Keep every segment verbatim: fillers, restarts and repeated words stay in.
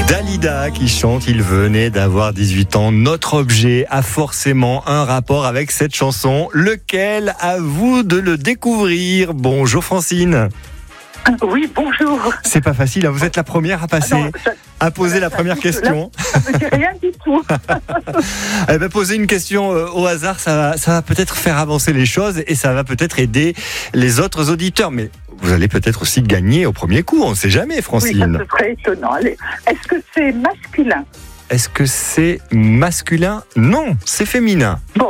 Dalida qui chante, il venait d'avoir dix-huit ans. Notre objet a forcément un rapport avec cette chanson. Lequel? À vous de le découvrir. Bonjour Francine. Oui, bonjour. C'est pas facile, hein. Vous êtes la première à passer, non, ça, à poser la première question. Là, ça me dit rien du tout. Eh ben, poser une question euh, au hasard, ça va, ça va peut-être faire avancer les choses et ça va peut-être aider les autres auditeurs. Mais vous allez peut-être aussi gagner au premier coup, on ne sait jamais, Francine. Oui, ça serait étonnant. Allez. Est-ce que c'est masculin? Est-ce que c'est masculin? Non, c'est féminin. Bon.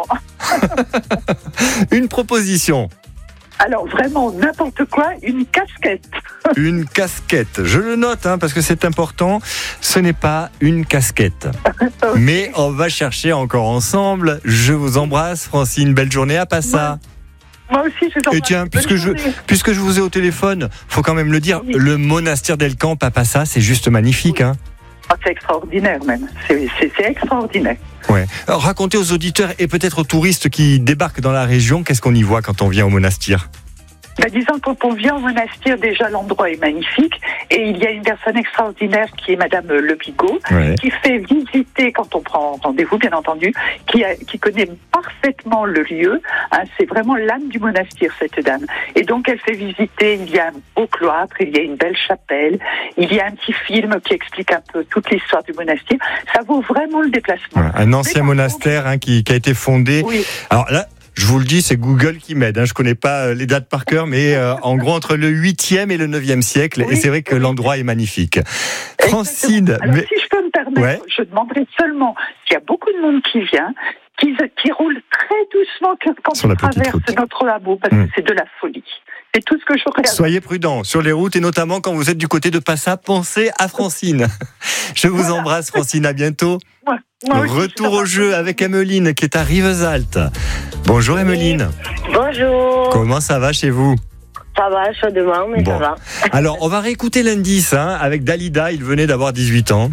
Une proposition. Alors vraiment, n'importe quoi, une casquette. Une casquette. Je le note hein, parce que c'est important. Ce n'est pas une casquette. Okay. Mais on va chercher encore ensemble. Je vous embrasse, Francine. Belle journée à Passa. Moi, moi aussi, je vous embrasse. Et tiens, puisque je, puisque je vous ai au téléphone, faut quand même le dire, oui. Le monastère d'El Camp à Passa, c'est juste magnifique. Oui. Hein. Oh, c'est extraordinaire même. C'est, c'est, c'est extraordinaire. Ouais. Alors, racontez aux auditeurs et peut-être aux touristes qui débarquent dans la région, qu'est-ce qu'on y voit quand on vient au monastère? Ben, disons, quand on vient au monastère, déjà l'endroit est magnifique et il y a une personne extraordinaire qui est Madame Le Bigot, ouais. qui fait visiter, quand on prend rendez-vous bien entendu, qui, a, qui connaît parfaitement le lieu. Hein, c'est vraiment l'âme du monastère, cette dame. Et donc elle fait visiter, il y a un beau cloître, il y a une belle chapelle, il y a un petit film qui explique un peu toute l'histoire du monastère. Ça vaut vraiment le déplacement. Ouais, un ancien Mais, monastère contre... hein, qui, qui a été fondé. Oui. Alors là, je vous le dis, c'est Google qui m'aide. Hein. Je ne connais pas les dates par cœur, mais euh, en gros, entre le huitième et le neuvième siècle. Oui, et c'est vrai que oui. l'endroit est magnifique. Francine... Alors, mais... si je peux me permettre, ouais. je demanderai seulement s'il y a beaucoup de monde qui vient, qui, qui roule très doucement quand on traverse notre hameau, parce mmh. que c'est de la folie. C'est tout ce que j'aurais à Soyez prudents sur les routes, et notamment quand vous êtes du côté de Passa, pensez à Francine. Je vous voilà. embrasse, Francine. À bientôt. Ouais. Moi aussi, Retour au jeu avec Emeline qui est à Rivesaltes. Bonjour Emeline. Bonjour. Comment ça va chez vous? Ça va, chaudement, mais bon. ça va. Alors, on va réécouter l'indice hein, avec Dalida. Il venait d'avoir dix-huit ans.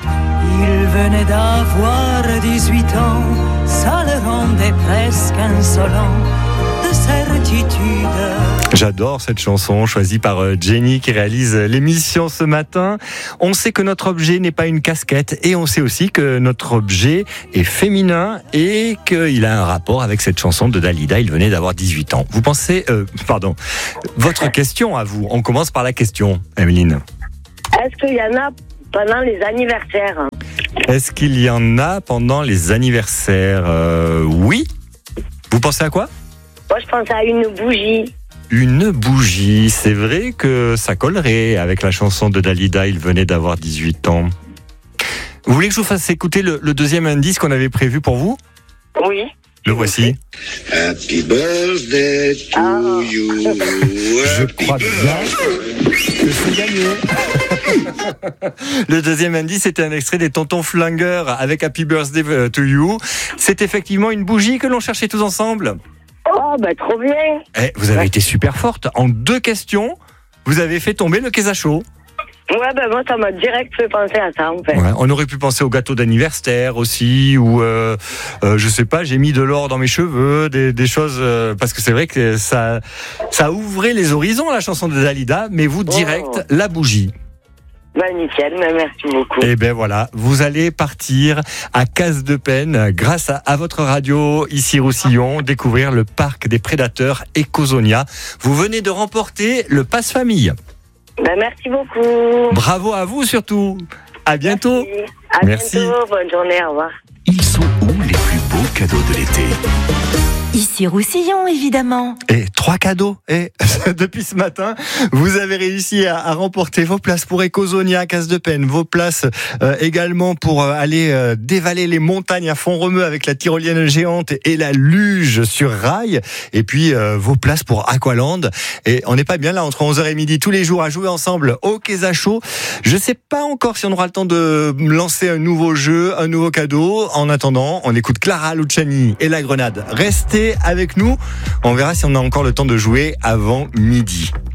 Il venait d'avoir dix-huit ans. Ça le rendait presque insolent de certitude. J'adore cette chanson choisie par Jenny qui réalise l'émission ce matin. On sait que notre objet n'est pas une casquette et on sait aussi que notre objet est féminin et qu'il a un rapport avec cette chanson de Dalida. Il venait d'avoir dix-huit ans. Vous pensez... Euh, pardon. Votre question à vous. On commence par la question, Emeline. Est-ce qu'il y en a pendant les anniversaires? Est-ce qu'il y en a pendant les anniversaires? euh, Oui. Vous pensez à quoi? Moi, je pense à une bougie. Une bougie, c'est vrai que ça collerait avec la chanson de Dalida, il venait d'avoir dix-huit ans. Vous voulez que je vous fasse écouter le, le deuxième indice qu'on avait prévu pour vous? Oui. Le voici. Happy birthday to ah. you. Je crois bien que c'est gagné. Le deuxième indice, c'était un extrait des Tontons Flingueurs avec Happy Birthday to you. C'est effectivement une bougie que l'on cherchait tous ensemble. Oh, bah trop bien. Eh, vous avez ouais. été super forte. En deux questions, vous avez fait tomber le Quesacho. Ouais, ben moi, ça m'a direct fait penser à ça, en fait. Ouais, on aurait pu penser au gâteau d'anniversaire aussi, ou euh, euh, je sais pas, j'ai mis de l'or dans mes cheveux, des, des choses, euh, parce que c'est vrai que ça, ça ouvrait les horizons, la chanson de Dalida, mais vous, direct, oh. la bougie. Ben nickel, mais merci beaucoup. Et ben voilà, vous allez partir à Case-de-Pène grâce à, à votre radio ici Roussillon, découvrir le parc des prédateurs Ecosonia. Vous venez de remporter le passe famille. Ben merci beaucoup. Bravo à vous surtout. À bientôt. Merci. À merci. bientôt. Bonne journée. Au revoir. Ils sont où les plus beaux cadeaux de l'été? Ici Roussillon, évidemment. Et trois cadeaux. Et depuis ce matin, vous avez réussi à, à remporter vos places pour Ecosonia, Case-de-Pène, vos places euh, également pour euh, aller euh, dévaler les montagnes à Font-Romeu avec la tyrolienne géante et la luge sur rail. Et puis euh, vos places pour Aqualand. Et on n'est pas bien là entre onze heures et midi tous les jours à jouer ensemble au Quesacho. Je sais pas encore si on aura le temps de lancer un nouveau jeu, un nouveau cadeau. En attendant, on écoute Clara Luciani et La Grenade. Restez avec nous. On verra si on a encore le temps de jouer avant midi.